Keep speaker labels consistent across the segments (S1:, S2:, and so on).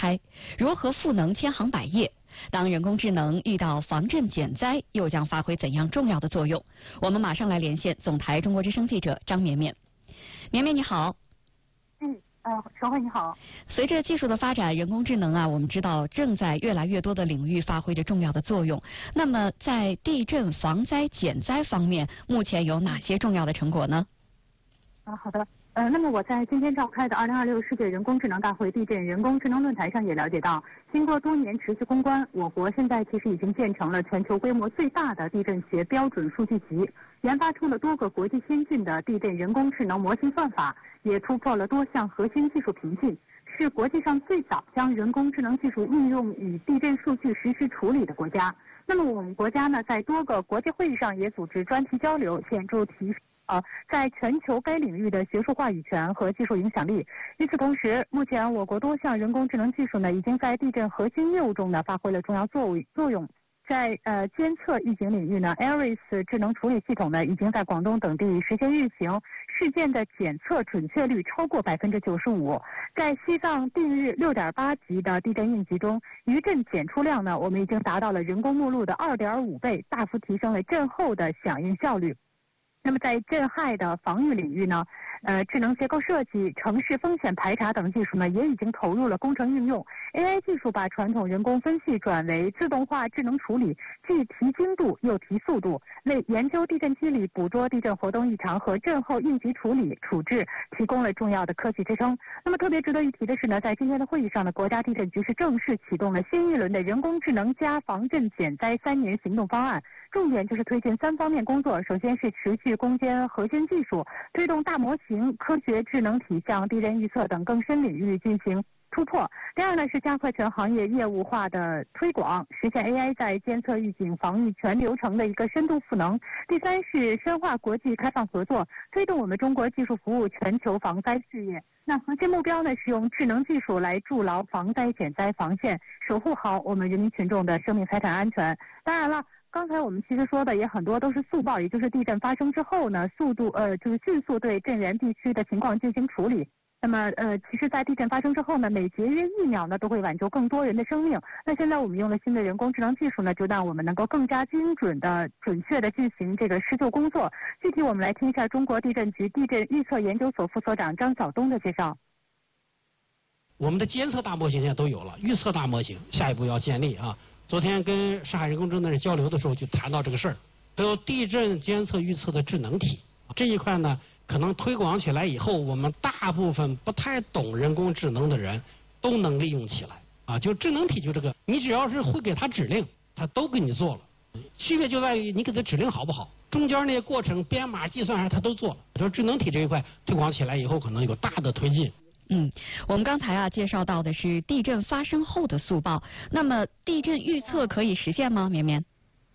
S1: 开，如何赋能千行百业？当人工智能遇到防震减灾，又将发挥怎样重要的作用？我们马上来连线总台中国之声记者张绵绵。绵绵你好。
S2: 小慧你好。
S1: 随着技术的发展，人工智能我们知道正在越来越多的领域发挥着重要的作用。那么在地震防灾减灾方面，目前有哪些重要的成果呢？
S2: 好的。那么我在今天召开的2026世界人工智能大会地震人工智能论坛上也了解到，经过多年持续攻关，我国现在其实已经建成了全球规模最大的地震学标准数据集，研发出了多个国际先进的地震人工智能模型算法，也突破了多项核心技术瓶颈，是国际上最早将人工智能技术应用与地震数据实时处理的国家。那么我们国家呢，在多个国际会议上也组织专题交流，显著提升在全球该领域的学术话语权和技术影响力。与此同时，目前我国多项人工智能技术呢，已经在地震核心业务中呢发挥了重要作用。在监测预警领域呢 ，ARIS 智能处理系统呢已经在广东等地实现运行，事件的检测准确率超过95%。在西藏定日6.8级的地震应急中，余震检出量呢，我们已经达到了人工目录的2.5倍，大幅提升了震后的响应效率。那么在震害的防御领域呢，智能结构设计、城市风险排查等技术呢，也已经投入了工程应用。AI 技术把传统人工分析转为自动化智能处理，既提精度又提速度，为研究地震机理、捕捉地震活动异常和震后应急处置提供了重要的科技支撑。那么特别值得一提的是呢，在今天的会议上呢，国家地震局是正式启动了新一轮的人工智能加防震减灾3年行动方案，重点就是推进3方面工作。首先是持续攻坚核心技术，推动大模型、科学智能体向地震预测等更深领域进行突破。第二呢是加快全行业业务化的推广，实现 AI 在监测预警防御全流程的一个深度赋能。第三是深化国际开放合作，推动我们中国技术服务全球防灾事业。那核心目标呢是用智能技术来筑牢防灾减灾防线，守护好我们人民群众的生命财产安全。当然了，刚才我们其实说的也很多都是速报，也就是地震发生之后呢，就是迅速对震源地区的情况进行处理。那么其实在地震发生之后呢，每节约1秒呢都会挽救更多人的生命。那现在我们用了新的人工智能技术呢，就让我们能够更加精准的、准确的进行这个施救工作。具体我们来听一下中国地震局地震预测研究所副所长张晓东的介绍。
S3: 我们的监测大模型现在都有了，预测大模型下一步要建立啊。昨天跟上海人工智能交流的时候就谈到这个事儿，还有地震监测预测的智能体这一块呢，可能推广起来以后，我们大部分不太懂人工智能的人都能利用起来啊。就智能体就这个，你只要是会给它指令，它都给你做了。区别就在于你给它指令好不好，中间那些过程编码计算它都做了。说智能体这一块推广起来以后，可能有大的推进。
S1: 我们刚才介绍到的是地震发生后的速报，那么地震预测可以实现吗？绵绵。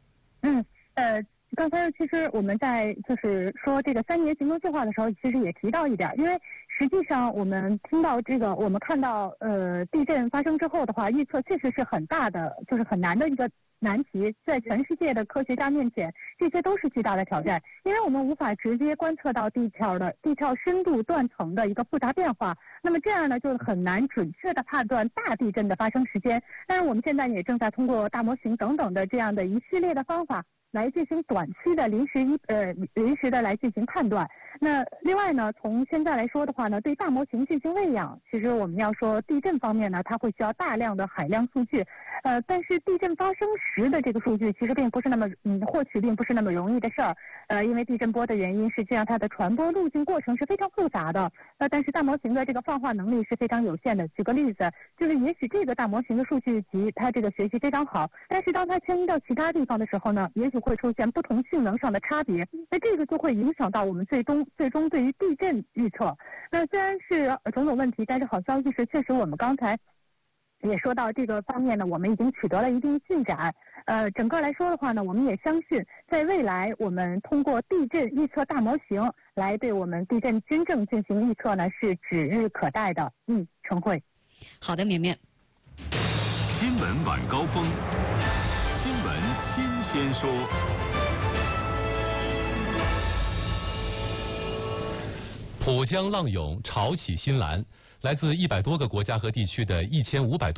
S2: 刚才其实我们在就是说这个3年行动计划的时候，其实也提到一点，因为实际上我们听到这个，我们看到地震发生之后的话，预测确实是很大的，就是很难的一个难题，在全世界的科学家面前，这些都是巨大的挑战，因为我们无法直接观测到地壳深度断层的一个复杂变化，那么这样呢就很难准确的判断大地震的发生时间。但是我们现在也正在通过大模型等等的这样的一系列的方法来进行短期的临时的来进行判断。那另外呢，从现在来说的话呢，对大模型进行喂养，其实我们要说地震方面呢，它会需要大量的海量数据，但是地震发生时的这个数据其实并不是那么获取并不是那么容易的事儿，因为地震波的原因，实际上它的传播路径过程是非常复杂的，但是大模型的这个泛化能力是非常有限的。举个例子，就是也许这个大模型的数据集它这个学习非常好，但是当它迁移到其他地方的时候呢，也许会出现不同性能上的差别，那这个就会影响到我们最终对于地震预测。那虽然是种种问题，但是好消息是，确实我们刚才也说到这个方面呢，我们已经取得了一定进展。整个来说的话呢，我们也相信，在未来我们通过地震预测大模型来对我们地震真正进行预测呢，是指日可待的。陈慧。
S1: 好的，绵绵。
S4: 新闻晚高峰，新闻新鲜说。
S5: 浦江浪涌潮起新澜，来自100多个国家和地区的1500多